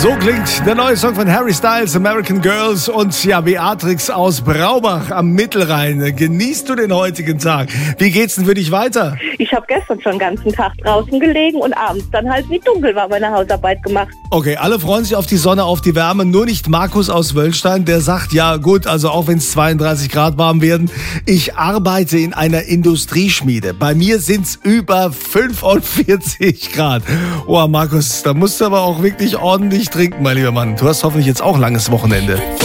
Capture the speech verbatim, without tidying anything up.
So klingt der neue Song von Harry Styles, American Girls, und ja, Beatrix aus Braubach am Mittelrhein. Genießt du den heutigen Tag? Wie geht's denn für dich weiter? Ich habe gestern schon den ganzen Tag draußen gelegen und abends dann halt, wie dunkel war, meine Hausarbeit gemacht. Okay, alle freuen sich auf die Sonne, auf die Wärme, nur nicht Markus aus Wöllstein, der sagt, ja gut, also auch wenn es zweiunddreißig Grad warm werden, ich arbeite in einer Industrieschmiede. Bei mir sind's über fünfundvierzig Grad. Oh, Markus, da musst du aber auch wirklich ordentlich trinken, mein lieber Mann. Du hast hoffentlich jetzt auch langes Wochenende.